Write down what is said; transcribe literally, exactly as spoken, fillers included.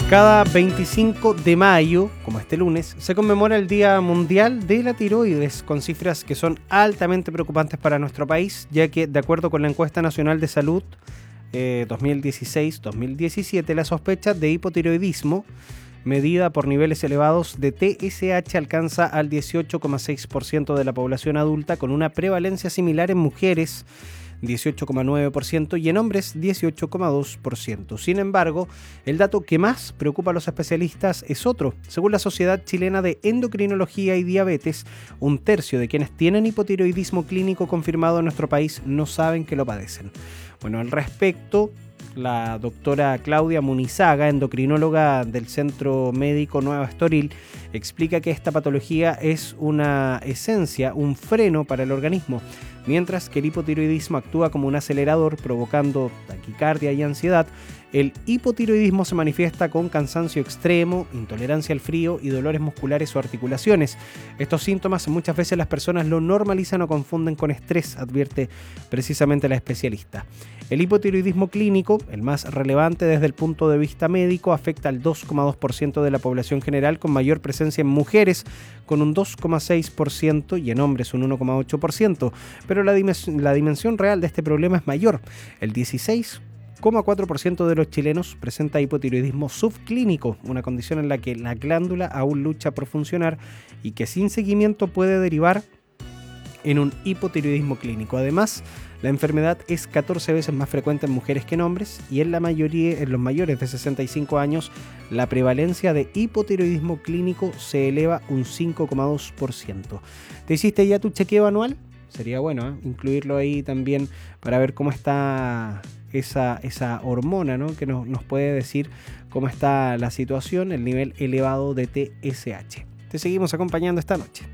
Cada veinticinco de mayo, como este lunes, se conmemora el Día Mundial de la Tiroides, con cifras que son altamente preocupantes para nuestro país, ya que, de acuerdo con la Encuesta Nacional de Salud eh, dos mil dieciséis dos mil diecisiete, la sospecha de hipotiroidismo, medida por niveles elevados de T S H, alcanza al dieciocho coma seis por ciento de la población adulta, con una prevalencia similar en mujeres, dieciocho coma nueve por ciento, y en hombres, dieciocho coma dos por ciento. Sin embargo, el dato que más preocupa a los especialistas es otro. Según la Sociedad Chilena de Endocrinología y Diabetes, un tercio de quienes tienen hipotiroidismo clínico confirmado en nuestro país no saben que lo padecen. Bueno, al respecto, la doctora Claudia Munizaga, endocrinóloga del Centro Médico Nueva Estoril, explica que esta patología es una esencia, un freno para el organismo, mientras que el hipotiroidismo actúa como un acelerador, provocando taquicardia y ansiedad. El hipotiroidismo se manifiesta con cansancio extremo, intolerancia al frío y dolores musculares o articulaciones. Estos síntomas muchas veces las personas lo normalizan o confunden con estrés, advierte precisamente la especialista. El hipotiroidismo clínico, el más relevante desde el punto de vista médico, afecta al dos coma dos por ciento de la población general, con mayor presencia en mujeres con un dos coma seis por ciento y en hombres un uno coma ocho por ciento. Pero la, dimensión, la dimensión real de este problema es mayor. El dieciséis coma cuatro por ciento de los chilenos presenta hipotiroidismo subclínico, una condición en la que la glándula aún lucha por funcionar y que sin seguimiento puede derivar en un hipotiroidismo clínico. Además, la enfermedad es catorce veces más frecuente en mujeres que en hombres, y en la mayoría, en los mayores de sesenta y cinco años, la prevalencia de hipotiroidismo clínico se eleva un cinco coma dos por ciento. ¿Te hiciste ya tu chequeo anual? Sería bueno, ¿eh? incluirlo ahí también para ver cómo está esa, esa hormona, ¿no? que nos, nos puede decir cómo está la situación, el nivel elevado de T S H. Te seguimos acompañando esta noche.